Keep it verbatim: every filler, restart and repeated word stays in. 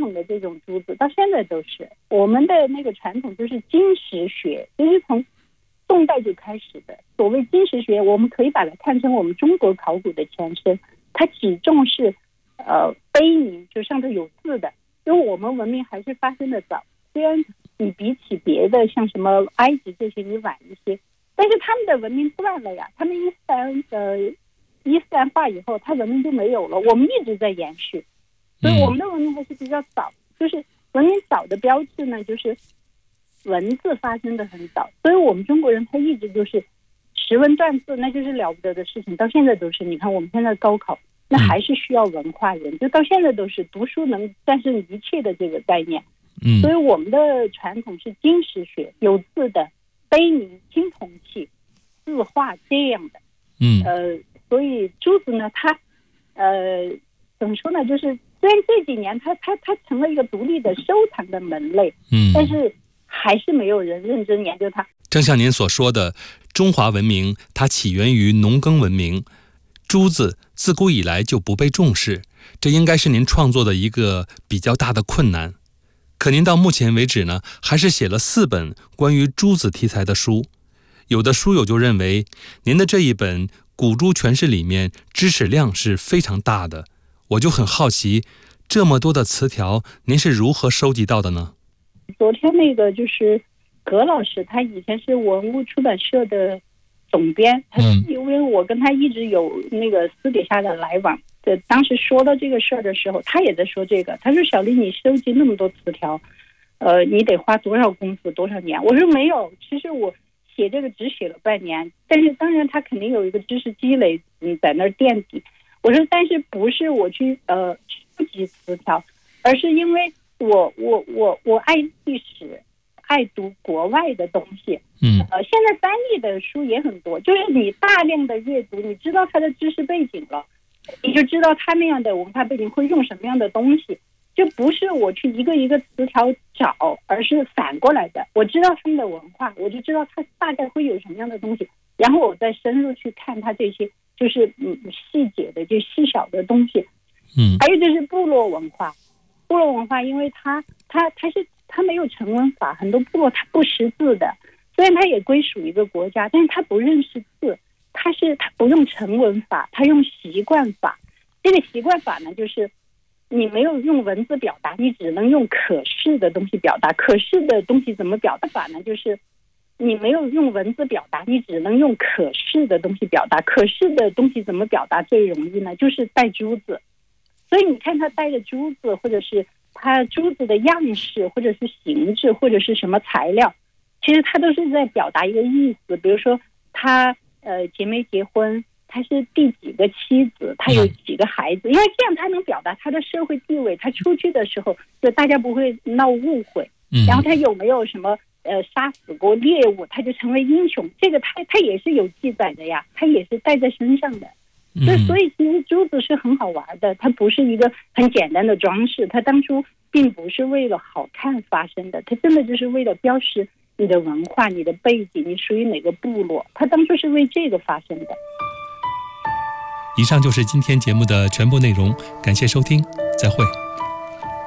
统的这种珠子到现在都是我们的那个传统，就是金石学，就是从宋代就开始的。所谓金石学，我们可以把它看成我们中国考古的前身，它只重视呃碑铭，就上头有字的，因为我们文明还是发生的早，虽然你比起别的像什么埃及这些你晚一些，但是他们的文明断了呀，他们伊斯兰呃伊斯兰化以后，他文明就没有了，我们一直在延续，所以我们的文明还是比较早。就是文明早的标志呢，就是文字发生的很早，所以我们中国人他一直就是识文断字，那就是了不得的事情，到现在都是。你看我们现在高考，那还是需要文化人，就到现在都是读书能战胜一切的这个概念。嗯，所以我们的传统是金石学，有字的碑铭、青铜器、字画这样的。嗯，呃，所以珠子呢，它呃怎么说呢？就是虽然这几年它它它成了一个独立的收藏的门类，嗯，但是还是没有人认真研究它。 正像您所说的，中华文明它起源于农耕文明，珠子自古以来就不被重视，这应该是您创作的一个比较大的困难。可您到目前为止呢，还是写了四本关于珠子题材的书。有的书友就认为，您的这一本《古珠全释》里面知识量是非常大的。我就很好奇，这么多的词条，您是如何收集到的呢？ 昨天那个就是葛老师，他以前是文物出版社的总编，他因为我跟他一直有那个私底下的来往。当时说到这个事儿的时候，他也在说这个。他说：“小丽，你收集那么多词条，呃，你得花多少功夫、多少年？”我说：“没有，其实我写这个只写了半年，但是当然他肯定有一个知识积累，嗯，在那儿垫底。”我说：“但是不是我去呃收集词条，而是因为我我我我爱历史，爱读国外的东西。嗯，呃，现在翻译的书也很多，就是你大量的阅读，你知道它的知识背景了。”你就知道他那样的文化背景会用什么样的东西，就不是我去一个一个词条找，而是反过来的。我知道他们的文化，我就知道他大概会有什么样的东西，然后我再深入去看他这些就是嗯细节的就细小的东西。嗯，还有就是部落文化，部落文化因为它它它是它没有成文法，很多部落它不识字的，虽然它也归属一个国家，但是它不认识字。他是他不用成文法，他用习惯法。这个习惯法呢，就是你没有用文字表达，你只能用可视的东西表达。可视的东西怎么表达法呢？就是你没有用文字表达，你只能用可视的东西表达。可视的东西怎么表达最容易呢？就是带珠子。所以你看他带着珠子，或者是他珠子的样式，或者是形制，或者是什么材料，其实他都是在表达一个意思。比如说他呃，结没结婚？他是第几个妻子？他有几个孩子？因为这样他能表达他的社会地位。他出去的时候，就大家不会闹误会。然后他有没有什么呃杀死过猎物？他就成为英雄。这个他他也是有记载的呀，他也是带在身上的。所以，所以其实珠子是很好玩的，它不是一个很简单的装饰。它当初并不是为了好看发生的，它真的就是为了标识你的文化、你的背景，你属于哪个部落，它当初是为这个发生的。 以上就是今天节目的全部内容，感谢收听，再会。